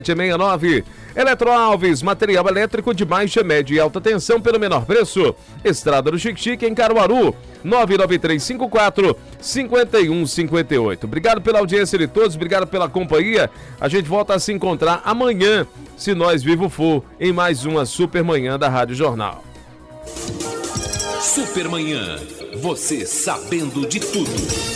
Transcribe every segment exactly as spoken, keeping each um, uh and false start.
sessenta e nove. Eletroalves, material elétrico de baixa, média e alta tensão pelo menor preço. Estrada do Xique-Xique em Caruaru, nove nove três cinco quatro, cinco um cinco oito. Obrigado pela audiência de todos, obrigado pela companhia. A gente volta a se encontrar amanhã, se nós vivo for, em mais uma Supermanhã da Rádio Jornal. Supermanhã, você sabendo de tudo.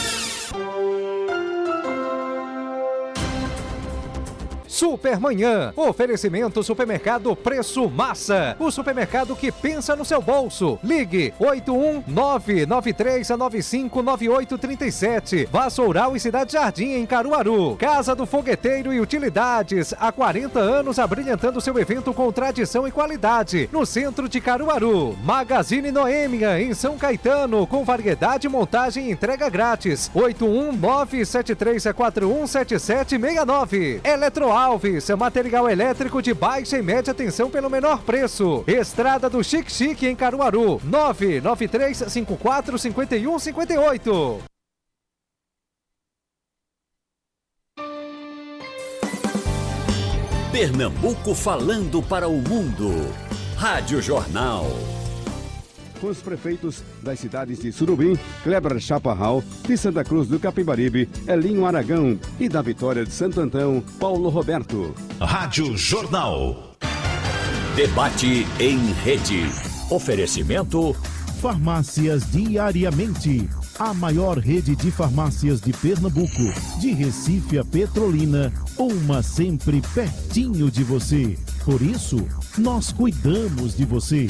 Supermanhã, oferecimento Supermercado Preço Massa, o supermercado que pensa no seu bolso. Ligue oito um nove nove três nove cinco nove oito três sete. Vassoural e Cidade Jardim em Caruaru. Casa do Fogueteiro e Utilidades, há quarenta anos abrilhantando seu evento com tradição e qualidade, no centro de Caruaru. Magazine Noêmia em São Caetano, com variedade, montagem e entrega grátis. oito um nove sete três quatro um sete sete seis nove. Eletroalves, material elétrico de baixa e média tensão pelo menor preço. Estrada do Xique-Xique em Caruaru, nove nove três cinco quatro cinco um cinco oito. Pernambuco falando para o mundo. Rádio Jornal. Com os prefeitos das cidades de Surubim, Kleber Chaparral, de Santa Cruz do Capibaribe, Elinho Aragão e da Vitória de Santo Antão, Paulo Roberto. Rádio Jornal. Debate em rede. Oferecimento Farmácias Diariamente, a maior rede de farmácias de Pernambuco, de Recife a Petrolina, uma sempre pertinho de você. Por isso, nós cuidamos de você.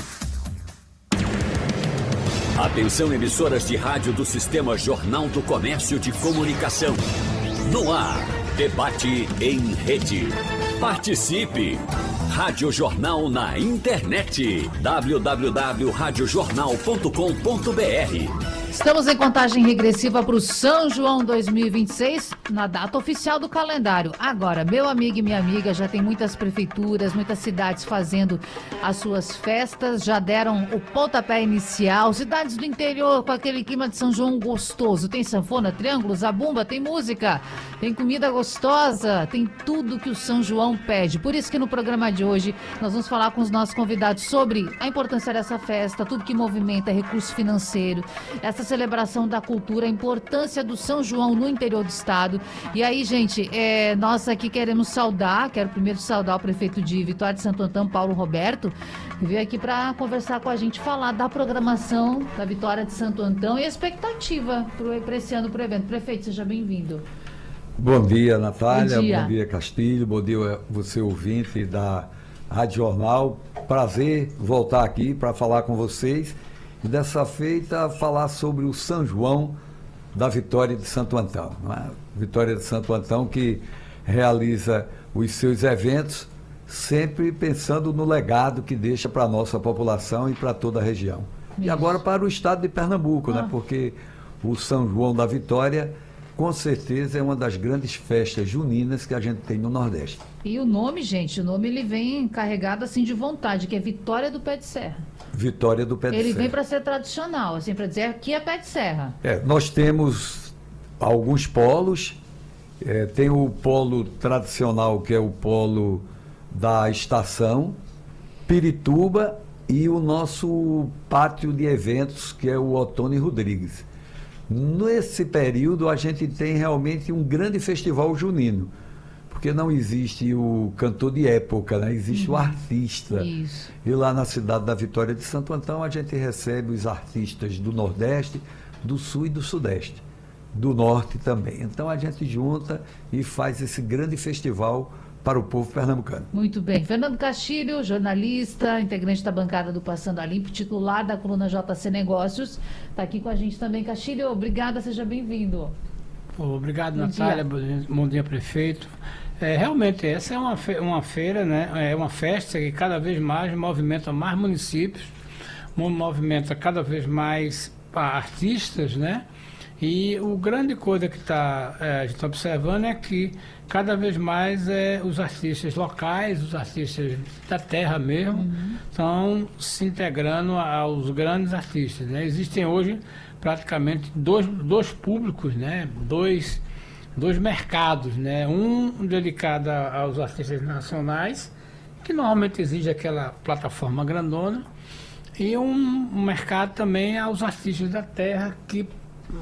Atenção, emissoras de rádio do Sistema Jornal do Comércio de Comunicação. No ar, debate em rede. Participe! Rádio Jornal na internet. w w w ponto rádio jornal ponto com ponto b r. Estamos em contagem regressiva para o São João dois mil e vinte e seis, na data oficial do calendário. Agora, meu amigo e minha amiga, já tem muitas prefeituras, muitas cidades fazendo as suas festas, já deram o pontapé inicial. Cidades do interior com aquele clima de São João gostoso. Tem sanfona, triângulo, zabumba, tem música, tem comida gostosa, tem tudo que o São João pede. Por isso que no programa de hoje nós vamos falar com os nossos convidados sobre a importância dessa festa, tudo que movimenta recurso financeiro, essa celebração da cultura, a importância do São João no interior do estado. E aí, gente, é, nós aqui queremos saudar, quero primeiro saudar o prefeito de Vitória de Santo Antão, Paulo Roberto, que veio aqui para conversar com a gente, falar da programação da Vitória de Santo Antão e a expectativa para esse ano, para o evento. Prefeito, seja bem-vindo. Bom dia, Natália. Bom dia. Bom dia, Castilho. Bom dia, você ouvinte da Rádio Jornal. Prazer voltar aqui para falar com vocês. E dessa feita, falar sobre o São João da Vitória de Santo Antão. Não é? Vitória de Santo Antão que realiza os seus eventos sempre pensando no legado que deixa para a nossa população e para toda a região. Isso. E agora para o estado de Pernambuco, ah. né? Porque o São João da Vitória, com certeza, é uma das grandes festas juninas que a gente tem no Nordeste. E o nome, gente, o nome ele vem carregado assim de vontade, que é Vitória do Pé de Serra. Vitória do Pé de Ele Serra. vem para ser tradicional, assim, para dizer aqui é Pé de Serra. É, nós temos alguns polos. É, tem o polo tradicional, que é o polo da estação, Pirituba, e o nosso pátio de eventos, que é o Otônio Rodrigues. Nesse período, a gente tem realmente um grande festival junino, porque não existe o cantor de época, né? Existe uhum. o artista. Isso. E lá na cidade da Vitória de Santo Antão, a gente recebe os artistas do Nordeste, do Sul e do Sudeste, do Norte também. Então, a gente junta e faz esse grande festival para o povo pernambucano. Muito bem. Fernando Castilho, jornalista, integrante da bancada do Passando a Limpo, titular da coluna J C Negócios, está aqui com a gente também. Castilho, obrigada, seja bem-vindo. Obrigado, Bom Natália. dia. Bom dia, prefeito. É, realmente, essa é uma, fe uma feira, né? É uma festa que cada vez mais movimenta mais municípios, movimenta cada vez mais artistas, né? E o grande coisa que tá, é, a gente está observando é que cada vez mais é, os artistas locais, os artistas da terra mesmo, uhum. estão se integrando aos grandes artistas, né? Existem hoje praticamente dois, dois públicos, né? Dois dois mercados, né? Um dedicado a- aos artistas nacionais, que normalmente exige aquela plataforma grandona, e um, um mercado também aos artistas da terra, que